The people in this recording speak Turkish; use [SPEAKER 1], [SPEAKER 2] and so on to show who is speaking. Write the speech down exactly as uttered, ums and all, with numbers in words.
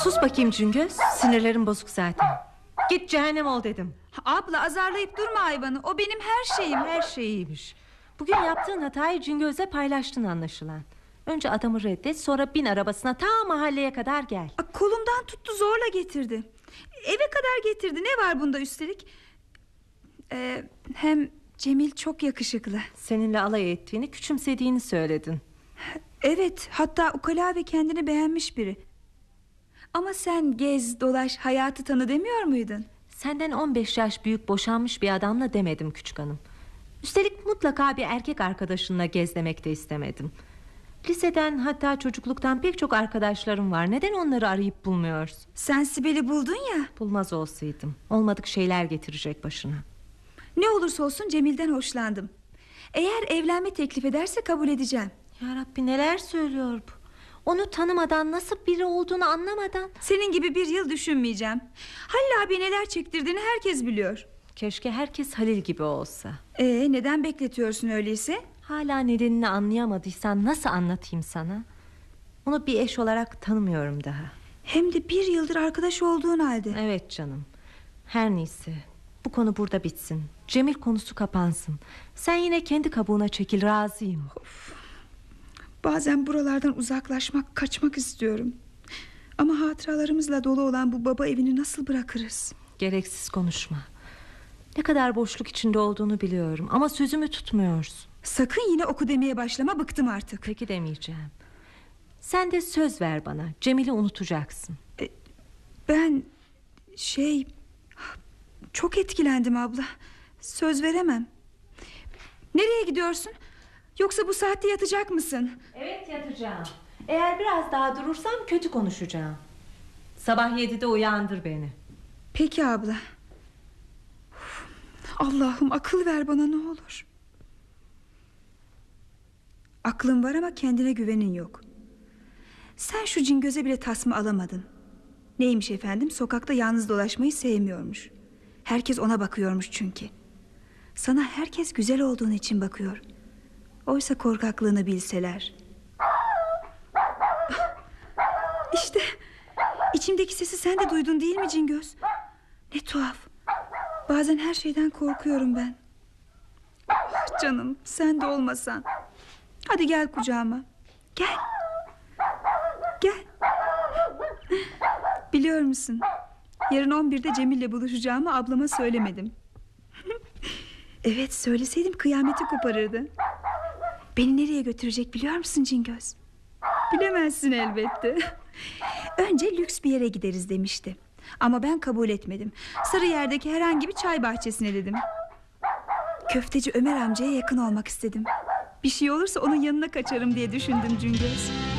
[SPEAKER 1] Sus bakayım Cingöz, sinirlerim bozuk zaten. Git cehennem ol dedim.
[SPEAKER 2] Abla azarlayıp durma hayvanı. O benim her şeyim.
[SPEAKER 1] Her şeyiymiş. Bugün yaptığın hatayı Cingöz'le paylaştın anlaşılan. Önce adamı reddet, sonra bin arabasına ta mahalleye kadar gel.
[SPEAKER 2] A, kolumdan tuttu, zorla getirdi. Eve kadar getirdi. Ne var bunda üstelik? Ee, hem Cemil çok yakışıklı.
[SPEAKER 1] Seninle alay ettiğini, küçümsediğini söyledin.
[SPEAKER 2] Evet, hatta ukala ve kendini beğenmiş biri. Ama sen gez, dolaş, hayatı tanı demiyor muydun?
[SPEAKER 1] Senden on beş yaş büyük boşanmış bir adamla demedim küçük hanım. Üstelik mutlaka bir erkek arkadaşınla gez demek de istemedim. Liseden, hatta çocukluktan pek çok arkadaşlarım var. Neden onları arayıp bulmuyorsun?
[SPEAKER 2] Sen Sibel'i buldun ya.
[SPEAKER 1] Bulmaz olsaydım olmadık şeyler getirecek başına.
[SPEAKER 2] Ne olursa olsun Cemil'den hoşlandım. Eğer evlenme teklif ederse kabul edeceğim.
[SPEAKER 1] Ya Rabbi, neler söylüyor bu? Onu tanımadan, nasıl biri olduğunu anlamadan.
[SPEAKER 2] Senin gibi bir yıl düşünmeyeceğim. Halil abi neler çektirdiğini herkes biliyor.
[SPEAKER 1] Keşke herkes Halil gibi olsa.
[SPEAKER 2] Ee, neden bekletiyorsun öyleyse?
[SPEAKER 1] Hala nedenini anlayamadıysan nasıl anlatayım sana? Onu bir eş olarak tanımıyorum daha.
[SPEAKER 2] Hem de bir yıldır arkadaş olduğun halde.
[SPEAKER 1] Evet canım. Her neyse, bu konu burada bitsin. Cemil konusu kapansın. Sen yine kendi kabuğuna çekil, razıyım.
[SPEAKER 2] Of. Bazen buralardan uzaklaşmak, kaçmak istiyorum. Ama hatıralarımızla dolu olan bu baba evini nasıl bırakırız?
[SPEAKER 1] Gereksiz konuşma. Ne kadar boşluk içinde olduğunu biliyorum, ama sözümü tutmuyorsun.
[SPEAKER 2] Sakın yine oku demeye başlama, bıktım artık.
[SPEAKER 1] Peki, demeyeceğim. Sen de söz ver bana, Cemil'i unutacaksın.
[SPEAKER 2] e, Ben şey Çok etkilendim abla. Söz veremem. Nereye gidiyorsun? Yoksa bu saatte yatacak mısın?
[SPEAKER 1] Evet, yatacağım. Eğer biraz daha durursam kötü konuşacağım. Sabah yedide uyandır beni.
[SPEAKER 2] Peki abla. Allah'ım, akıl ver bana ne olur. Aklın var ama kendine güvenin yok. Sen şu Cingöz'e bile tasma alamadın. Neymiş efendim, sokakta yalnız dolaşmayı sevmiyormuş. Herkes ona bakıyormuş çünkü. Sana herkes güzel olduğun için bakıyor. Oysa korkaklığını bilseler. İşte içimdeki sesi sen de duydun değil mi Cingöz? Ne tuhaf. Bazen her şeyden korkuyorum ben. Ah canım, sen de olmasan. Hadi gel kucağıma. Gel. Gel. Biliyor musun, yarın on birde Cemil'le buluşacağımı ablama söylemedim. Evet, söyleseydim kıyameti koparırdı. Beni nereye götürecek biliyor musun Cingöz? Bilemezsin elbette. Önce lüks bir yere gideriz demişti. Ama ben kabul etmedim. Sarıyer'deki herhangi bir çay bahçesine dedim. Köfteci Ömer amcaya yakın olmak istedim. Bir şey olursa onun yanına kaçarım diye düşündüm Cingöz.